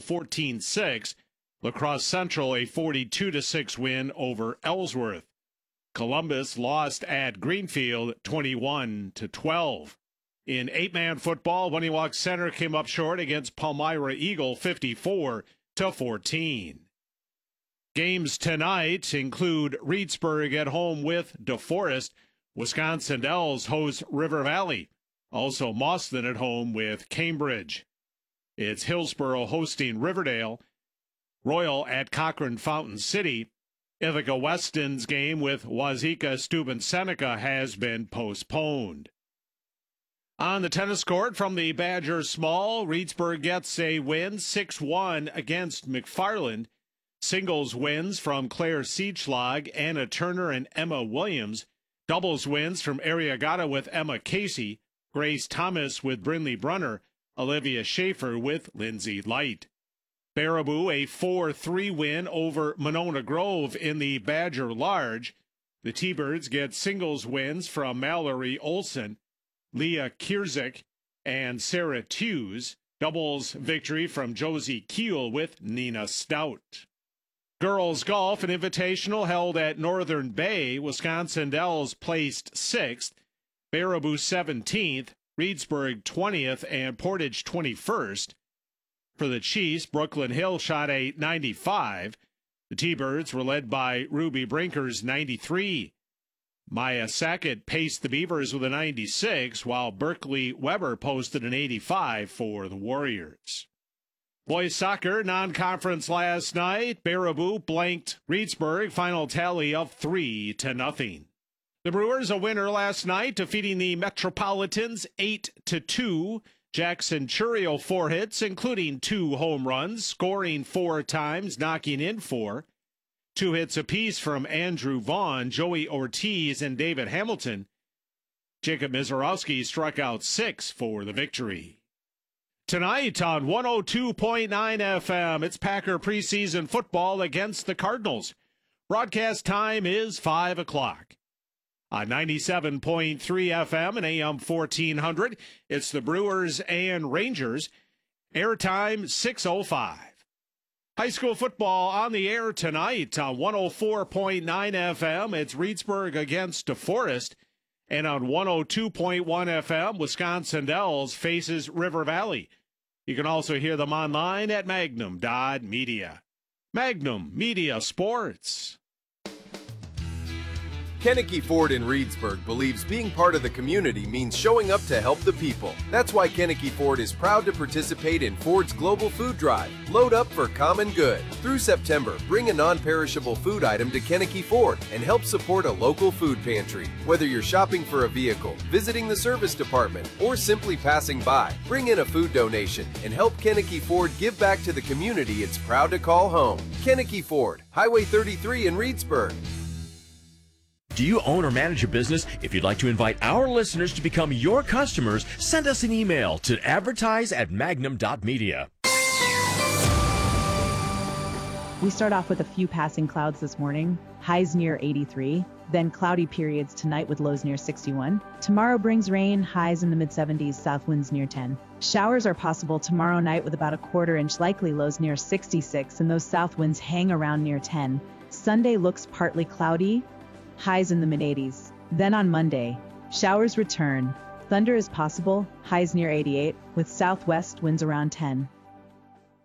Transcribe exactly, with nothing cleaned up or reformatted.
fourteen six. La Crosse Central a forty-two to six win over Ellsworth. Columbus lost at Greenfield twenty-one to twelve. In eight-man football, Winniwalk Center came up short against Palmyra Eagle fifty-four to fourteen. Games tonight include Reedsburg at home with DeForest. Wisconsin Dells hosts River Valley. Also Mauston at home with Cambridge. It's Hillsboro hosting Riverdale. Royal at Cochrane Fountain City. Ithaca Weston's game with Wazeeka Steuben Seneca has been postponed. On the tennis court from the Badger Small, Reedsburg gets a win six one against McFarland. Singles wins from Claire Siechlag, Anna Turner, and Emma Williams. Doubles wins from Ariagata with Emma Casey, Grace Thomas with Brinley Brunner, Olivia Schaefer with Lindsay Light. Baraboo a four three win over Monona Grove in the Badger Large. The T-Birds get singles wins from Mallory Olson, Leah Kierzik, and Sarah Tews. Doubles victory from Josie Keel with Nina Stout. Girls golf, an invitational held at Northern Bay. Wisconsin Dells placed sixth, Baraboo seventeenth, Reedsburg twentieth, and Portage twenty-first. For the Chiefs, Brooklyn Hill shot a ninety-five. The T-Birds were led by Ruby Brinkers ninety-three. Maya Sackett paced the Beavers with a ninety-six, while Berkeley Weber posted an eighty-five for the Warriors. Boys soccer non-conference last night. Baraboo blanked Reedsburg, final tally of three to nothing. The Brewers a winner last night, defeating the Metropolitans eight to two. Jackson Churio four hits, including two home runs, scoring four times, knocking in four. Two hits apiece from Andrew Vaughn, Joey Ortiz, and David Hamilton. Jacob Mizorowski struck out six for the victory. Tonight on one oh two point nine F M, it's Packer preseason football against the Cardinals. Broadcast time is five o'clock. On ninety-seven point three F M and A M fourteen hundred, it's the Brewers and Rangers. Airtime six oh five. High school football on the air tonight on one oh four point nine F M. It's Reedsburg against DeForest. And on one oh two point one F M, Wisconsin Dells faces River Valley. You can also hear them online at magnum dot media. Magnum Media Sports. Kennecke Ford in Reedsburg believes being part of the community means showing up to help the people. That's why Kennecke Ford is proud to participate in Ford's Global Food Drive. Load up for common good. Through September, bring a non-perishable food item to Kennecke Ford and help support a local food pantry. Whether you're shopping for a vehicle, visiting the service department, or simply passing by, bring in a food donation and help Kennecke Ford give back to the community it's proud to call home. Kennecke Ford, Highway thirty-three in Reedsburg. Do you own or manage a business? If you'd like to invite our listeners to become your customers, send us an email to advertise at magnum dot media. We start off with a few passing clouds this morning, highs near eighty-three, then cloudy periods tonight with lows near sixty-one. Tomorrow brings rain, highs in the mid seventies, south winds near ten. Showers are possible tomorrow night with about a quarter inch likely, lows near sixty-six, and those south winds hang around near ten. Sunday looks partly cloudy, highs in the mid eighties. Then on Monday, showers return. Thunder is possible, highs near eighty-eight, with southwest winds around ten.